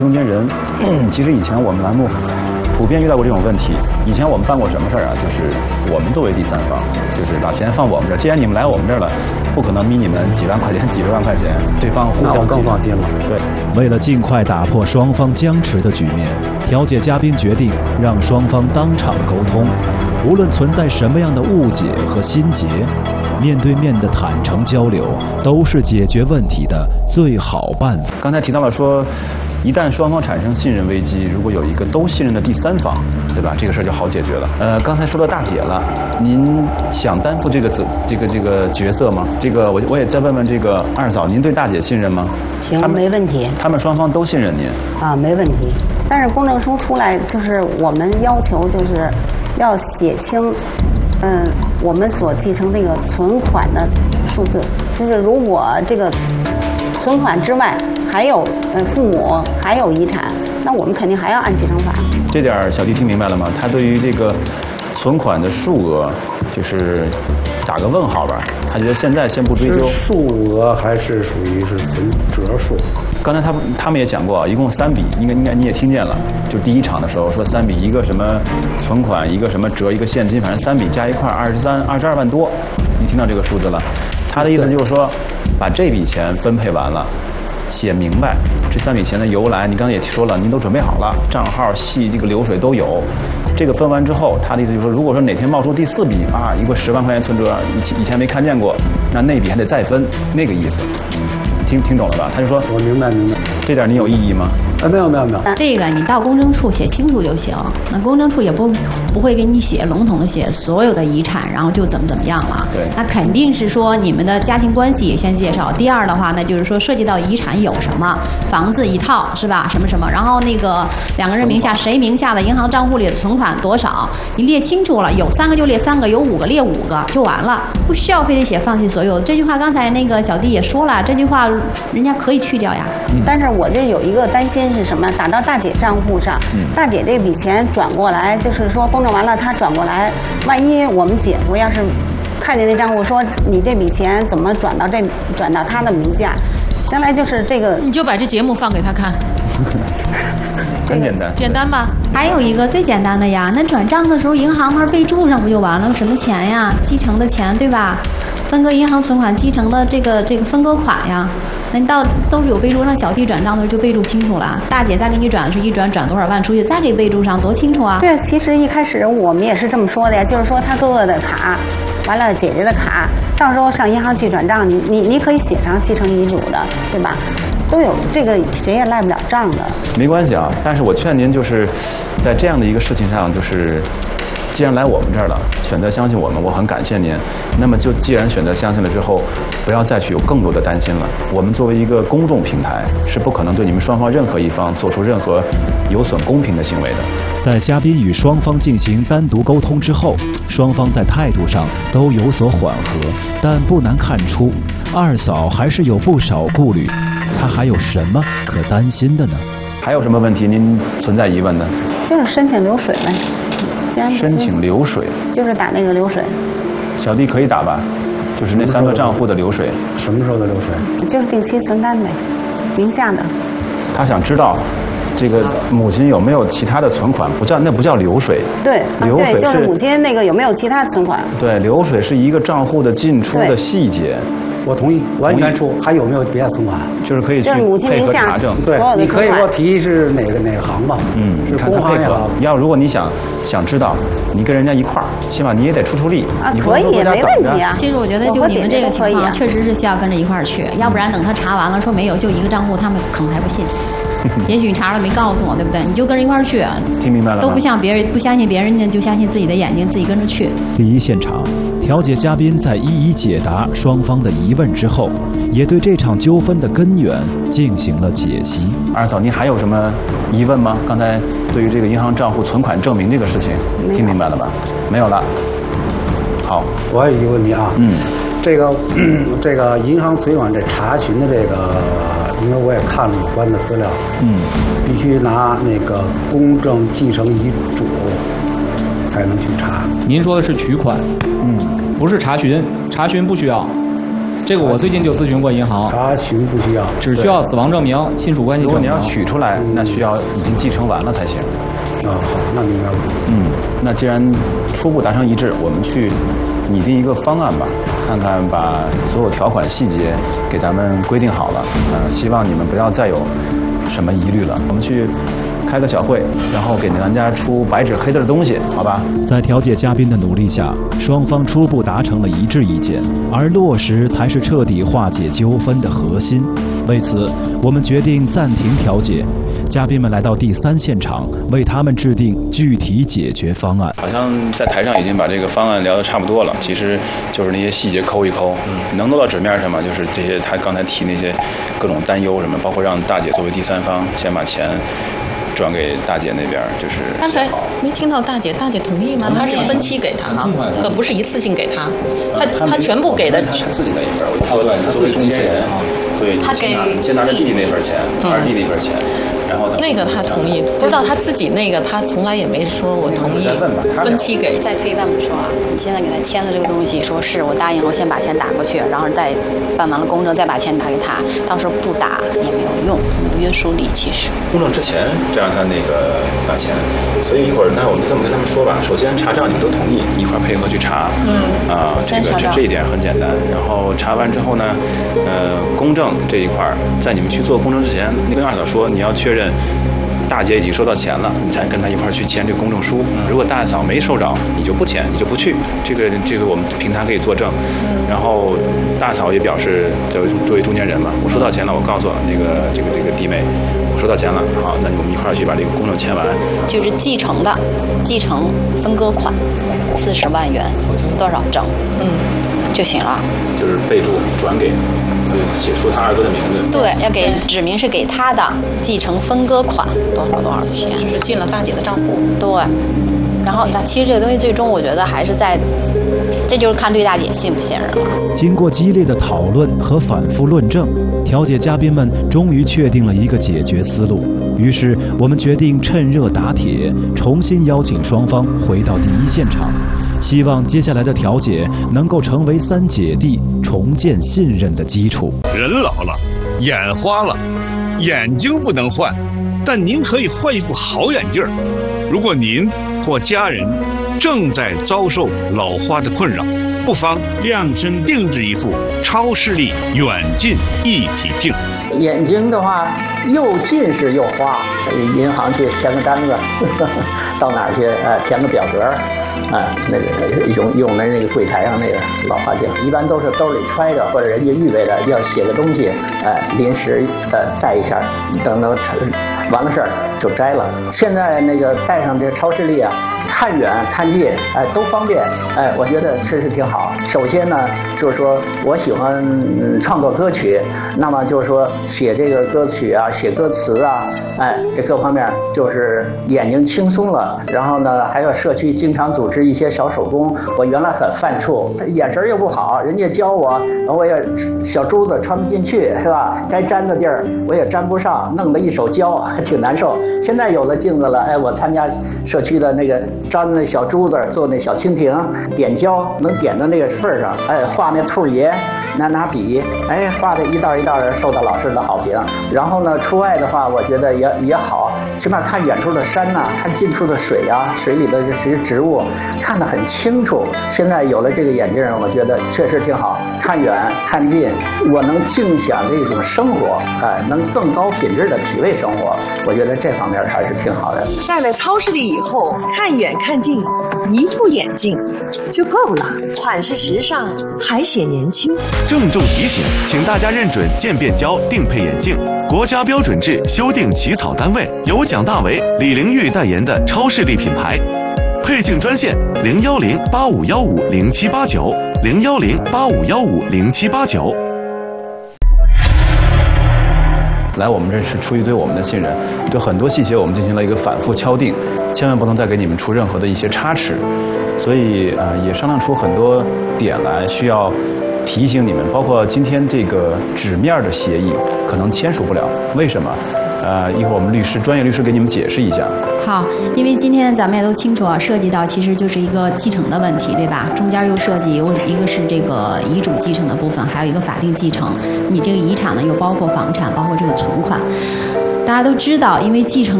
中间人，其实以前我们栏目普遍遇到过这种问题。以前我们办过什么事儿啊？就是我们作为第三方，就是把钱放我们这儿。既然你们来我们这儿了，不可能逼你们几万块钱、几十万块钱，对方互相更放心了。 对， 为了尽快打破双方僵持的局面，调解嘉宾决定让双方当场沟通，无论存在什么样的误解和心结，面对面的坦诚交流都是解决问题的最好办法。 刚才提到了说，一旦双方产生信任危机，如果有一个都信任的第三方，对吧？这个事儿就好解决了。刚才说到大姐了，您想担负这个角色吗？这个我也再问问这个二嫂，您对大姐信任吗？ 行，没问题。 他们双方都信任您啊，没问题。但是公证书出来，就是我们要求就是要写清，我们所继承这个存款的数字，就是如果这个存款之外还有父母还有遗产，那我们肯定还要按继承法。 这点小弟听明白了吗？他对于这个存款的数额就是打个问号吧，他觉得现在先不追究。 是数额还是属于是存折数？ 刚才他们也讲过，一共3笔，应该你也听见了。就第一场的时候说3笔，一个什么存款，一个什么折，一个现金，反正3笔加一块22万多。你听到这个数字了？他的意思就是说，把这笔钱分配完了，写明白这3笔钱的由来。你刚才也说了，您都准备好了，账号、系这个流水都有。这个分完之后，他的意思就是说，如果说哪天冒出第4笔啊，一个10万块钱存折，以前没看见过，那笔还得再分，那个意思。听懂了吧？他就说， 我明白。 这点你有异议吗？ 没有。 这个你到公证处写清楚就行，那公证处也不会给你写笼统的写所有的遗产，然后就怎么样了。 对， 那肯定是说你们的家庭关系先介绍。第二的话，那就是说涉及到遗产有什么，房子一套是吧？什么，然后那个2个人名下谁名下的银行账户里的存款多少，你列清楚了，有3个就列3个，有5个列5个就完了，不需要非得写放弃所有。这句话刚才那个小弟也说了，这句话人家可以去掉呀。 但是我这有一个担心是什么？打到大姐账户上，大姐这笔钱转过来，就是说公证完了，她转过来，万一我们姐夫要是看见那账户说你这笔钱怎么转到他的名下，将来就是这个， 你就把这节目放给他看。 很简单， 简单吧？ 还有一个最简单的呀，那转账的时候银行那备注上不就完了？什么钱呀？继承的钱对吧？分割银行存款继承的这个分割款呀，那你都是有备注，让小弟转账的时候就备注清楚了。大姐再给你转的是一转多少万出去，再给备注上，多清楚啊！ 对，其实一开始我们也是这么说的呀，就是说他哥哥的卡，完了姐姐的卡，到时候上银行去转账，你可以写上继承遗嘱的，对吧？都有这个，谁也赖不了账的。 没关系啊，但是我劝您就是在这样的一个事情上，就是既然来我们这儿了，选择相信我们，我很感谢您。那么就既然选择相信了之后，不要再去有更多的担心了。我们作为一个公众平台，是不可能对你们双方任何一方做出任何有损公平的行为的。 在嘉宾与双方进行单独沟通之后，双方在态度上都有所缓和，但不难看出，二嫂还是有不少顾虑。她还有什么可担心的呢？ 还有什么问题您存在疑问的？ 就是申请流水呗。 申请流水， 就是打那个流水。 小弟可以打吧？就是那3个账户的流水。 什么时候的流水？ 就是定期存单呗，名下的。 他想知道这个母亲有没有其他的存款，那不叫流水。 对， 流水就是母亲那个有没有其他存款。 对，流水是一个账户的进出的细节。 我同意，完全出。还有没有别的存款？ 就是可以去配合查证。 对，你可以给我提是哪个行吧？是工行也好。 如果你想知道，你跟人家一块儿，起码你也得出力。 啊，可以，没问题啊。 其实我觉得就你们这个情况，确实是需要跟着一块儿去，要不然等他查完了说没有，就一个账户，他们可能还不信。也许你查了没告诉我，对不对？你就跟着一块儿去。 听明白了吗？ 都不像别人，不相信别人家，就相信自己的眼睛，自己跟着去。 第一现场，调解嘉宾在一一解答双方的疑问之后，也对这场纠纷的根源进行了解析。 二嫂，您还有什么疑问吗？刚才对于这个银行账户存款证明这个事情，听明白了吧？没有了。好， 我有一个问题啊。这个银行存款这查询的这个，因为我也看了有关的资料，必须拿那个公证继承遗嘱才能去查。 您说的是取款，不是查询，查询不需要。 这个我最近就咨询过银行， 查询不需要， 只需要死亡证明、亲属关系证明。 如果你要取出来，那需要已经继承完了才行。 好，那明白了。 那既然初步达成一致，我们去拟定一个方案吧，看看把所有条款细节给咱们规定好了。希望你们不要再有什么疑虑了。我们去开个小会，然后给大家出白纸黑字的东西，好吧？ 在调解嘉宾的努力下，双方初步达成了一致意见，而落实才是彻底化解纠纷的核心。为此，我们决定暂停调解。嘉宾们来到第3现场，为他们制定具体解决方案。 好像在台上已经把这个方案聊得差不多了，其实就是那些细节抠一抠，能落到纸面上吗？就是这些他刚才提那些各种担忧什么，包括让大姐作为第三方先把钱转给大姐那边，就是刚才没听到大姐同意吗？她是分期给他哈，可不是一次性给他，他全部给的自己那一份。我就说他作为中间人，所以他先拿着弟弟那份钱，二弟那份钱。然后那个他同意，不知道他自己那个他从来也没说我同意分期给。 再退一万步说啊，你现在给他签的这个东西，说是我答应了，先把钱打过去，然后再办完了公证，再把钱打给他，到时候不打也没有用，没有约束力。其实公证之前再让他那个把钱，所以一会儿那我们这么跟他们说吧，首先查账你们都同意，一块配合去查。这一点很简单。然后查完之后呢，公证这一块，在你们去做公证之前，你跟二嫂说你要确认大姐已经收到钱了，你才跟她一块儿去签这个公证书。如果大嫂没收着，你就不签，你就不去。这个我们平台可以作证。然后大嫂也表示，作为中间人嘛，我收到钱了，我告诉这个弟妹，我收到钱了，好，那我们一块儿去把这个公证签完。 就是继承分割款40万元，多少整，就行了。 就是备注转给。写出他二哥的名字， 对，要给指明是给他的继承分割款多少钱， 就是进了大姐的账户。 对，然后其实这个东西最终我觉得还是这就是看对大姐信不信任了。 经过激烈的讨论和反复论证，调解嘉宾们终于确定了一个解决思路。于是我们决定趁热打铁，重新邀请双方回到第1现场，希望接下来的调解能够成为3姐弟重建信任的基础。 人老了，眼花了，眼睛不能换，但您可以换一副好眼镜。如果您或家人正在遭受老花的困扰，不妨量身定制一副超视力远近一体镜。 眼睛的话，又近视又花，银行去填个单子，到哪儿去填个表格，那个用的那个柜台上那个老花镜，一般都是兜里揣着，或者人家预备的要写个东西，临时带一下，等完了事儿就摘了。现在那个带上这超视力啊，看远看近，都方便，我觉得是挺好。首先呢，就是说我喜欢创作歌曲，那么就是说写这个歌曲啊，写歌词啊，这各方面就是眼睛轻松了。然后呢，还有社区经常组织一些小手工，我原来很犯怵，眼神又不好，人家教我也小珠子穿不进去，是吧？该粘的地儿我也粘不上，弄得一手胶，还挺难受。现在有了镜子了，我参加社区的那个粘那小珠子，做那小蜻蜓，点胶能点到那个份上，画那兔爷，拿笔，画的一道一道的，受到老师的好评。然后呢，出外的话，我觉得也好，起码看远处的山呐，看近处的水啊，水里的这些植物，看得很清楚。现在有了这个眼镜，我觉得确实挺好，看远看近，我能尽享这种生活，能更高品质的体味生活。我觉得这方面还是挺好的。 戴了超视力以后，看远看近，一副眼镜就够了，款式时尚，还显年轻。 郑重提醒，请大家认准渐变胶定配眼镜，国家标准制修订起草单位由蒋大为、李玲玉代言的超视力品牌。配镜专线010-8515-0789，010-8515-0789。 来我们这是出于对我们的信任，对很多细节我们进行了一个反复敲定，千万不能再给你们出任何的一些差池，所以也商量出很多点来需要提醒你们，包括今天这个纸面的协议可能签署不了，为什么？ 一会儿我们专业律师给你们解释一下。 好，因为今天咱们也都清楚啊，涉及到其实就是一个继承的问题，对吧？中间又涉及一个是这个遗嘱继承的部分，还有一个法定继承。你这个遗产呢，又包括房产，包括这个存款。大家都知道，因为继承